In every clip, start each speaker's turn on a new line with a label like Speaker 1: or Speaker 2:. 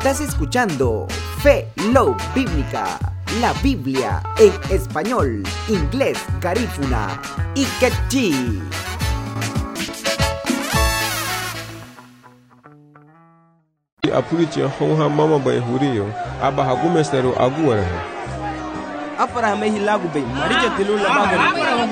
Speaker 1: Estás escuchando Fe Love Bíblica, la Biblia en español, inglés, garífuna y quechí.
Speaker 2: Apurichi honha mama bay huriyo aba hagumestero aguara
Speaker 3: afara me hilagu bay maricha tilula bagari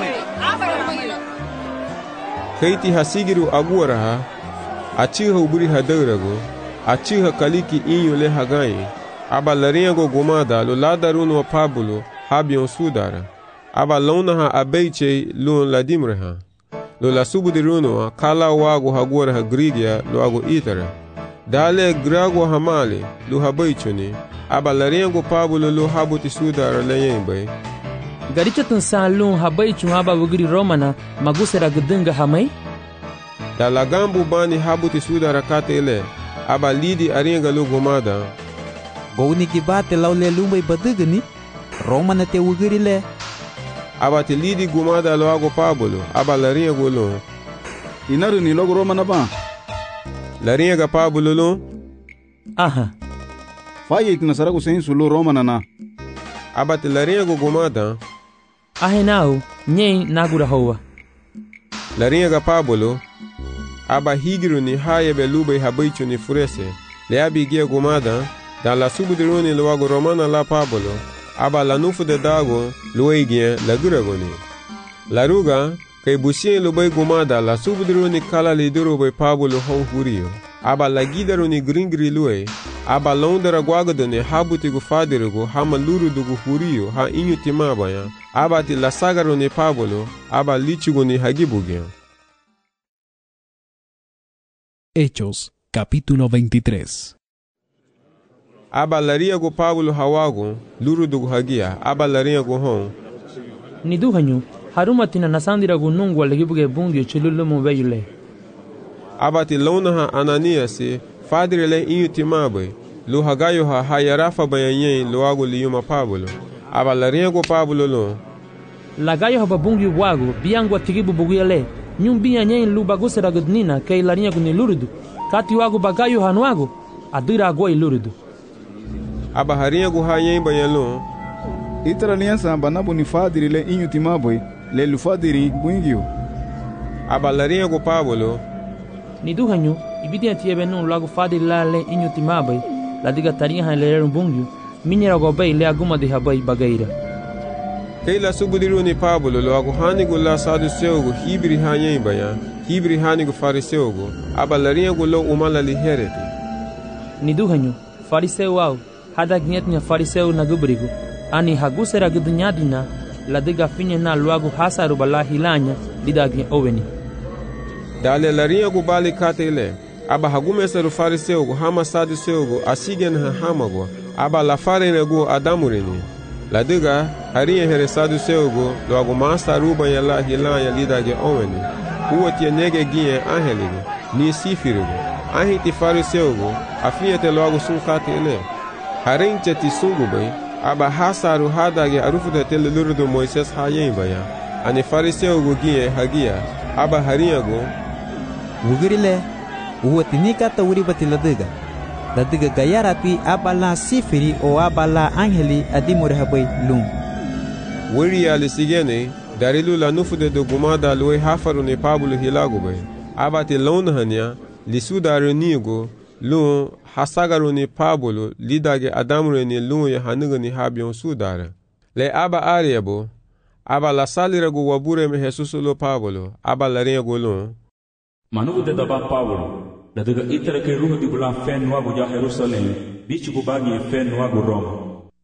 Speaker 2: keiti hasigiru aguara ha achiha uburi hadarago achiha kaliki inyule hagai aba laringo gomada lo ladarun wa pabulo habion sudara aba lona ha abeiche lon ladimreha lo la subudiruno kala wago hagura ha grigia lo ago itara dale grago hamale lu habaichuni aba laringo pabulo lu habuti sudara layembe
Speaker 4: garicha tansalun habaichu haba wugiri romana magusera gudunga hamai
Speaker 2: dala gambu bani habuti sudara katele aba lidi aringa lu gomada
Speaker 5: goni kibate laule lumbai badugani romana te wugiri le
Speaker 2: aba te lidi gomada lo ago pabulo aba laringo lu
Speaker 6: inaru ni logo romana ba
Speaker 2: laringa pabulo lu
Speaker 4: aha
Speaker 6: faye itinasara kusensu lo romana na
Speaker 2: aba te laringo gomada
Speaker 4: ahenau nyei nagura hoa
Speaker 2: laringa pabulo aba higiru ni haye belube habaichu ni furese le abigia gomada da la subudiruni lo ago romana la pabulo aba la nufu de dago lo egien la guragoni la ruga kay busien lo bay gomada la subudiruni kala le duro bay pabulo hon hurio aba la gidaruni gringri lue aba londara gwagadone habuti gu fadirugo hama lurudugu hurio ha inyu timabaya aba ti la sagaruni pabulo aba lichuguni hagibugia.
Speaker 7: Hechos, capítulo 23.
Speaker 2: Aba laria go Pablo hawago lurudugu hagia aba laria go hon
Speaker 4: ni duhanyu harumatina nasandira gunungwa legibuge bungyo chululumu veyule
Speaker 2: aba ti lona ha ananiasi fadirele inyu timabe lu hagayo ha hayarafa bayanyen lu ago liyuma Pablo aba laria go Pablo lo
Speaker 4: lagayo ha babungyo wago biangwa tigibu buguyale nyumbia nyen lu bagusera gudnina kay laria guni lurudu kati wago bagayo hanwago adira go ilurudu
Speaker 2: aba haria go hayen bayalo
Speaker 6: itara liansa banabu ni fadiri le inyu timaboy le lufadiri buingio
Speaker 2: aba laria go Pablo
Speaker 4: ni duhanyu ibidia tiebe no lago fadiri la le inyu timaboy la diga taria ha le bungyo minyera go bay le aguma de habay bagaira
Speaker 2: Keila subudiru ni Pablo lo ago hanigu la saduceugo hibri hayen baya hibri hanigu fariseugo aba laria go lo umala li hereti
Speaker 4: ni duhanyu fariseu wao hada gnyetnya fariseu na gubrigo ani hagusera gudnyadina la diga finye na luagu hasaru bala hilanya didagnya oveni
Speaker 2: dale laria go bali katele aba hagumeseru fariseu go hama saduceu go asigen ha hamago aba la farene go adamureni la diga haria here saduceu go lo ago masaru ba yala hilanya didagnya oveni uotie nege gie angelige ni sifirigo ahiti fariseu go afiete lo ago sunkatele harinche ti sungubay aba hasaru hadage arufuda tele lurudu Moises hayen baya ani fariseu go gie hagia aba hariago
Speaker 5: wugirile uwatinika ta wuri batiladiga dadiga gayarati abala sifiri o abala angeli adimure habay lum
Speaker 2: wuri ali sigene darilu la nufude do gumada loe hafaru ne Pablo hilago bay aba ti lonhania lisudaru nigo lu hasagaru ni Pablo lidage adamure ni lu ya hanuga ni habion sudara le aba ariabo aba la salira go wabure me Jesus lo Pablo aba la rego lu
Speaker 8: manu de daba Pablo la daga itara ke ruhu di bulan fen wago ja Jerusalem bichu go bagi fen wago Roma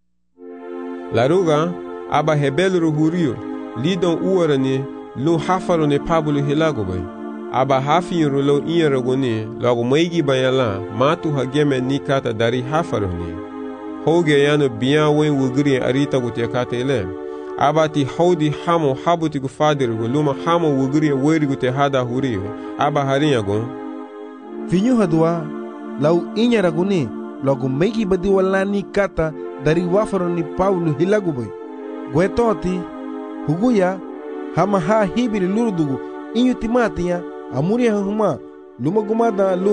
Speaker 2: la ruga aba hebelu hurio lidon uorani lu hafaru ni Pablo hilago bay aba hafin rulo inyaragoni lago maigi bayala matu hageme nikata dari hafaroni hoge yano biya wen wugiri arita gutia katele aba ti hodi hamo habuti gu fadiru luma hamo wugiri weri gute hada hurio aba hariyago
Speaker 9: finyo hadwa lau inyaragoni lago maigi badi wala nikata dari wafaroni Paulo hilaguboy gwetoti huguya hama ha hibiri lurudugu inyu timatia amuria huma luma gumada lu